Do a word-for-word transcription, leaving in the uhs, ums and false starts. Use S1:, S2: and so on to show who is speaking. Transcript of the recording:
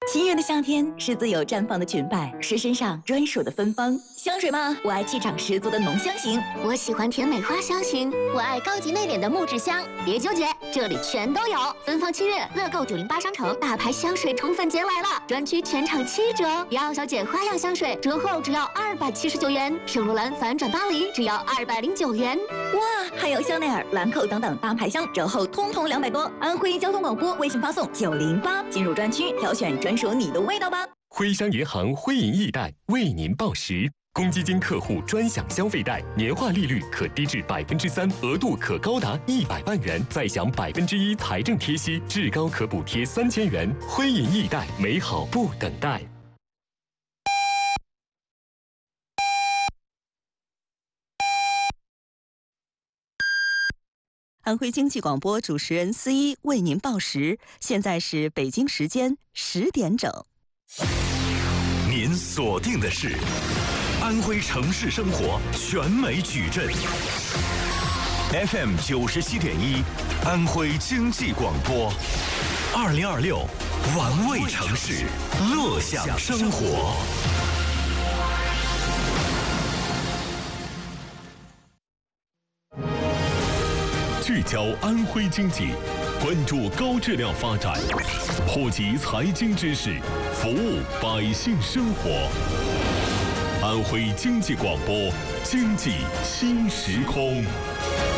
S1: 七月的夏天是自由绽放的裙摆，是身上专属的芬芳。香水吗？我爱气场十足的浓香型，
S2: 我喜欢甜美花香型，我爱高级内敛的木质香。别纠结，这里全都有。芬芳七月，乐购九零八商城大牌香水宠粉节来了，专区全场七折。姚小姐花样香水折后只要二百七十九元，圣罗兰反转巴黎只要二百零九元。
S1: 哇，还有香奈儿、兰蔻等等大牌香折后通通两百多。安徽交通广播微信发送九零八，进入专区挑选专属你的味道吧。
S3: 徽商银行徽银易贷为您报时。公积金客户专享消费贷，年化利率可低至百分之三，额度可高达一百万元，再享百分之一财政贴息，至高可补贴三千元。徽银易贷，美好不等待。
S4: 安徽经济广播主持人思一为您报时，现在是北京时间十点整。
S5: 您锁定的是安徽城市生活全美矩阵 F M 九十七点一，安徽经济广播，二零二六玩味城市，乐享生活。
S3: 聚焦安徽经济，关注高质量发展，普及财经知识，服务百姓生活。安徽经济广播，经济新时空。